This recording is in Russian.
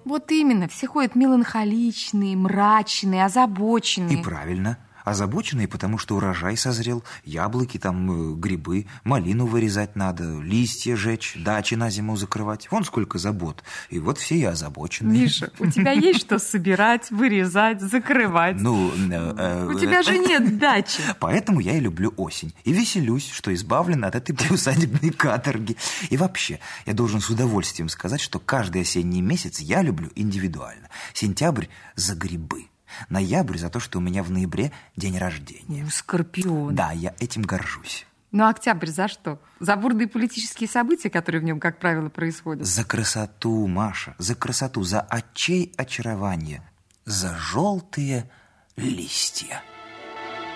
Вот именно, все ходят меланхоличные, мрачные, озабоченные. И правильно. Озабоченные, потому что урожай созрел, яблоки, там, грибы, малину вырезать надо, листья жечь, дачи на зиму закрывать. Вон сколько забот. И вот все и озабоченные. Миша, у тебя есть что собирать, вырезать, закрывать? Ну, у тебя же нет дачи. Поэтому я и люблю осень. И веселюсь, что избавлен от этой приусадебной каторги. И вообще, я должен с удовольствием сказать, что каждый осенний месяц я люблю индивидуально. Сентябрь за грибы. Ноябрь за то, что у меня в ноябре день рождения. Скорпион. Да, я этим горжусь. Ну, октябрь за что? За бурные политические события, которые в нем, как правило, происходят? За красоту, Маша, за красоту, за очей очарование, за желтые листья.